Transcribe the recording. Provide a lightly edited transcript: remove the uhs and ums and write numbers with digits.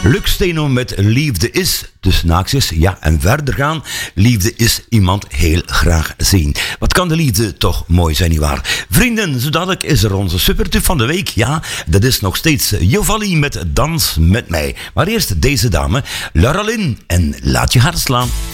Luc Steno met Liefde is, dus naakjes, ja, en verder gaan. Liefde is iemand heel graag zien. Wat kan de liefde toch mooi zijn, nietwaar? Vrienden, zo dadelijk is er onze supertip van de week. Ja, dat is nog steeds Jovali met Dans met mij. Maar eerst deze dame, Laura Lynn, en Laat je hart slaan.